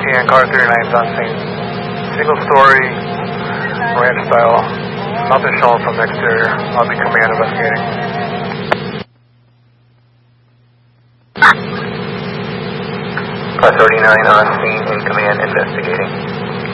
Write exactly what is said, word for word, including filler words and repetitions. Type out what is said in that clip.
and car thirty-nine's on scene. Single story, ranch style. Nothing showing from the exterior. I'll be command investigating. Car thirty-nine on scene in command investigating.